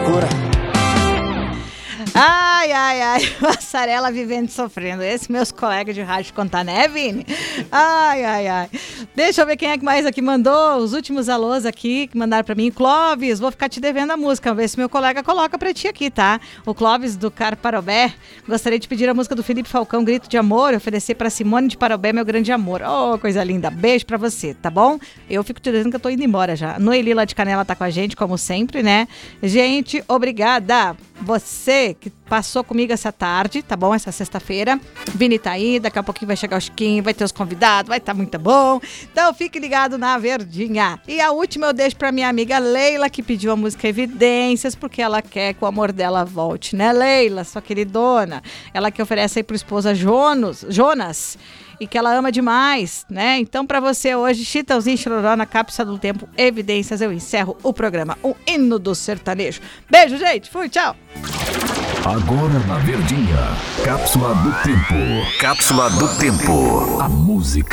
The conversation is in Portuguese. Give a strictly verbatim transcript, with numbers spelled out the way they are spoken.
loucura. Ai, ai, ai, Passarela vivendo e sofrendo. Esse meus colegas de rádio contar, né, Vini? Ai, ai, ai. Deixa eu ver quem é que mais aqui mandou. Os últimos alôs aqui que mandaram pra mim. Clóvis, vou ficar te devendo a música. Vamos ver se meu colega coloca pra ti aqui, tá? O Clóvis do Car Parobé. Gostaria de pedir a música do Felipe Falcão, Grito de Amor. Oferecer pra Simone de Parobé, meu grande amor. Oh, coisa linda. Beijo pra você, tá bom? Eu fico te dizendo que eu tô indo embora já. Noeli lá de Canela tá com a gente, como sempre, né? Gente, obrigada. Você que passou comigo essa tarde, tá bom? Essa sexta-feira. Vini tá aí, daqui a pouquinho vai chegar o Chiquinho, vai ter os convidados, vai estar tá muito bom. Então fique ligado na Verdinha. E a última eu deixo pra minha amiga Leila, que pediu a música Evidências, porque ela quer que o amor dela volte, né, Leila? Sua queridona. Ela que oferece aí pro esposa Jonas, Jonas. E que ela ama demais, né? Então, pra você hoje, Chitãozinho e Chororó na Cápsula do Tempo, Evidências, eu encerro o programa, o hino do sertanejo. Beijo, gente. Fui, tchau. Agora na Verdinha, Cápsula do Tempo. Cápsula do Tempo. A música